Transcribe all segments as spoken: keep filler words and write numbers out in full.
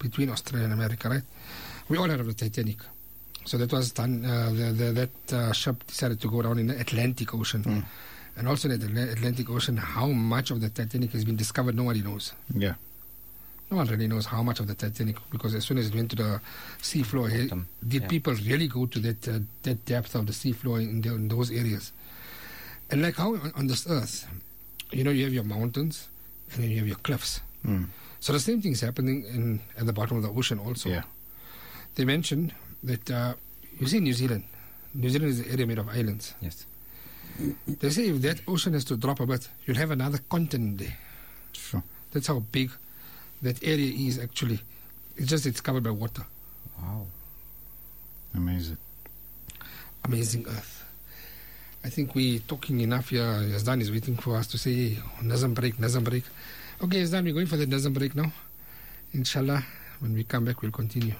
between Australia and America, right? We all heard of the Titanic. So that was done, uh, the, the, that uh, ship decided to go down in the Atlantic Ocean. Mm. And also in the Atlantic Ocean, how much of the Titanic has been discovered, nobody knows. Yeah. No one really knows how much of the Titanic, because as soon as it went to the sea floor, Bottom. did yeah. people really go to that uh, that depth of the sea floor in, the, in those areas? And like how on, on this earth, you know, you have your mountains and then you have your cliffs. Mm. So the same thing is happening in, at the bottom of the ocean also. Yeah. They mentioned that, uh, you see New Zealand. New Zealand is an area made of islands. Yes. They say if that ocean has to drop a bit, you'll have another continent there. Sure. That's how big that area is actually. It's just it's covered by water. Wow. Amazing. Amazing earth. I think we're talking enough here. Yazdan is waiting for us to say, Nazam break, Nazam break. Okay, Yazdan, we're going for the Nazam break now. Inshallah, when we come back, we'll continue.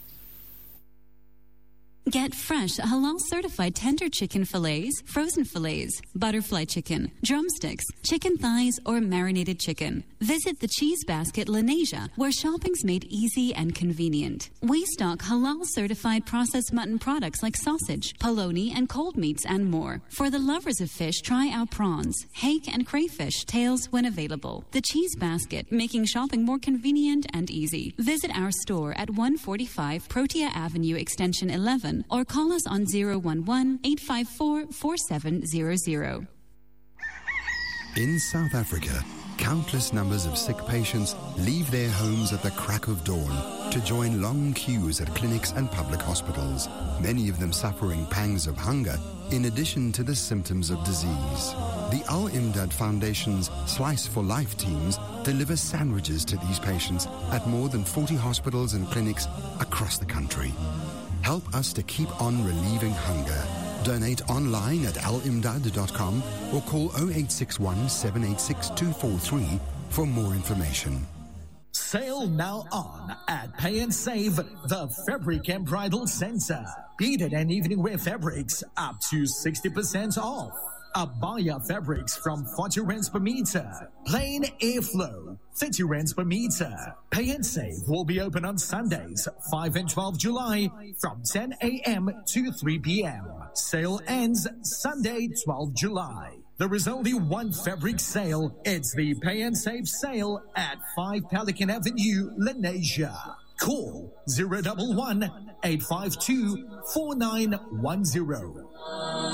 Get fresh, halal-certified tender chicken fillets, frozen fillets, butterfly chicken, drumsticks, chicken thighs, or marinated chicken. Visit the Cheese Basket Lenasia, where shopping's made easy and convenient. We stock halal-certified processed mutton products like sausage, polony, and cold meats, and more. For the lovers of fish, try our prawns, hake, and crayfish tails when available. The Cheese Basket, making shopping more convenient and easy. Visit our store at one forty-five Protea Avenue, Extension eleven, or call us on zero one one, eight five four, four seven zero zero. In South Africa, countless numbers of sick patients leave their homes at the crack of dawn to join long queues at clinics and public hospitals, many of them suffering pangs of hunger in addition to the symptoms of disease. The Al Imdad Foundation's Slice for Life teams deliver sandwiches to these patients at more than forty hospitals and clinics across the country. Help us to keep on relieving hunger. Donate online at al imdad dot com or call oh eight six one, seven eight six, two four three for more information. Sale now on at Pay and Save, the Fabric and Bridal Center. Beaded and evening wear fabrics up to sixty percent off. Abaya fabrics from forty rands per meter. Plain airflow, thirty rands per meter. Pay and Save will be open on Sundays, five and twelve July from ten a.m. to three p.m. Sale ends Sunday, twelve July. There is only one fabric sale. It's the Pay and Save sale at five Pelican Avenue, Lenasia. Call zero one one, eight five two, four nine one zero.